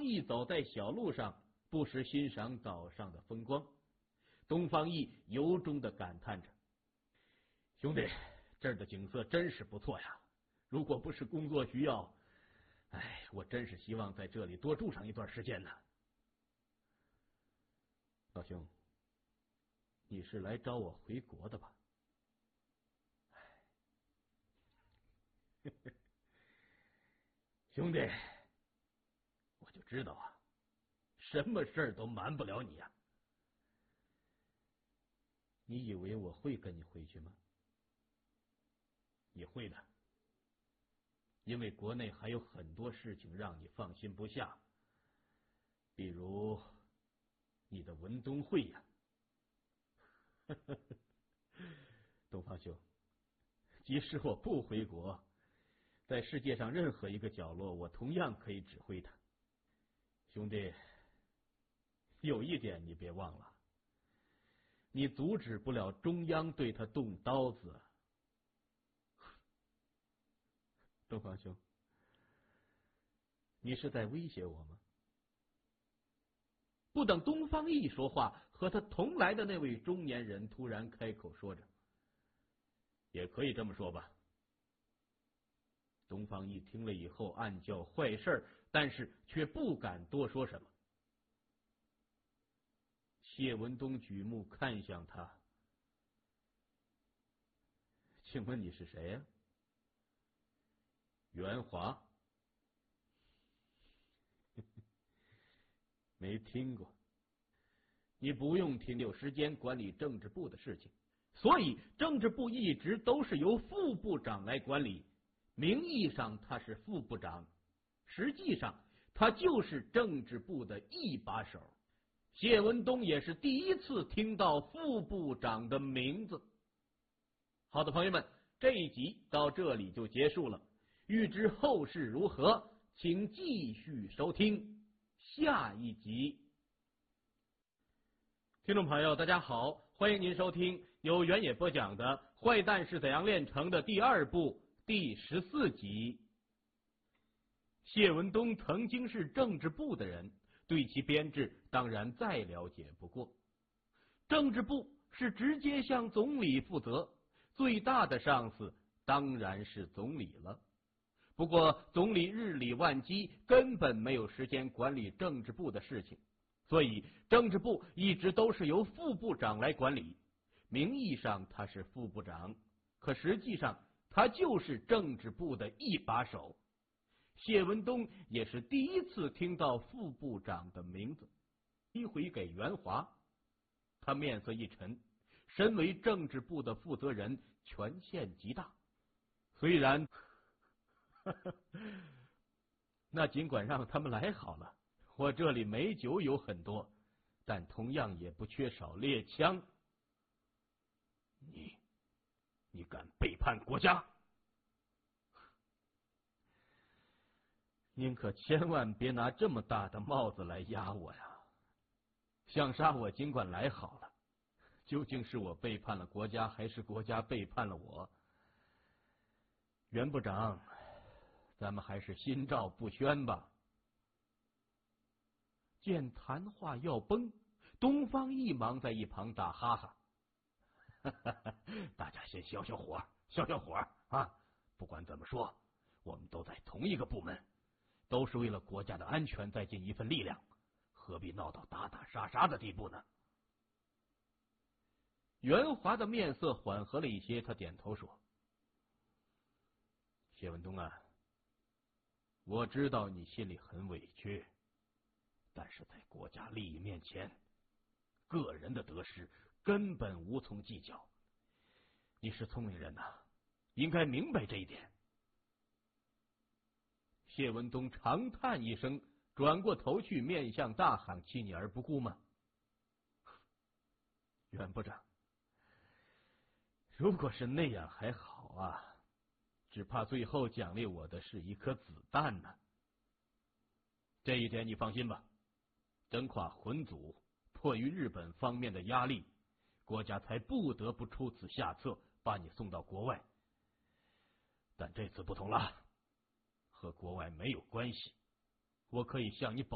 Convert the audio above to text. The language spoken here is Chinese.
义走在小路上，不时欣赏岛上的风光。东方毅由衷的感叹着：“兄弟，这儿的景色真是不错呀！如果不是工作需要，我真是希望在这里多住上一段时间呢。”老兄，你是来找我回国的吧？兄弟，我就知道啊，什么事儿都瞒不了你啊。你以为我会跟你回去吗？你会的，因为国内还有很多事情让你放心不下，比如你的文东会呀。东方兄，即使我不回国，在世界上任何一个角落，我同样可以指挥它。兄弟，有一点你别忘了，你阻止不了中央对他动刀子。东方兄，你是在威胁我吗？不等东方毅说话，和他同来的那位中年人突然开口说着：“也可以这么说吧。”东方毅听了以后暗叫坏事，但是却不敢多说什么。谢文东举目看向他：“请问你是谁呀？”袁华。没听过。你不用听，有时间管理政治部的事情，所以政治部一直都是由副部长来管理。名义上他是副部长，实际上他就是政治部的一把手。谢文东也是第一次听到副部长的名字。好的，朋友们，这一集到这里就结束了。欲知后事如何，请继续收听下一集。听众朋友，大家好，欢迎您收听由原野播讲的《坏蛋是怎样炼成的》第2部第14集。谢文东曾经是政治部的人，对其编制当然再了解不过。政治部是直接向总理负责，最大的上司当然是总理了。不过总理日理万机，根本没有时间管理政治部的事情，所以政治部一直都是由副部长来管理。名义上他是副部长，可实际上他就是政治部的一把手。谢文东也是第一次听到副部长的名字，一回给袁华。他面色一沉，身为政治部的负责人，权限极大。虽然那尽管让他们来好了，我这里美酒有很多，但同样也不缺少猎枪。你敢背叛国家？您可千万别拿这么大的帽子来压我呀！想杀我尽管来好了，究竟是我背叛了国家，还是国家背叛了我？袁部长，咱们还是心照不宣吧。见谈话要崩，东方一忙在一旁打哈哈。大家先消消火，消消火啊！不管怎么说，我们都在同一个部门，都是为了国家的安全再尽一份力量，何必闹到打打杀杀的地步呢？袁华的面色缓和了一些，他点头说：“谢文东啊，我知道你心里很委屈，但是在国家利益面前，个人的得失根本无从计较。你是聪明人呐，应该明白这一点。”谢文东长叹一声，转过头去面向大喊：“弃你而不顾吗？”袁部长，如果是那样还好啊，只怕最后奖励我的是一颗子弹呢。这一点你放心吧，征垮魂族，迫于日本方面的压力，国家才不得不出此下策，把你送到国外。但这次不同了，和国外没有关系，我可以向你保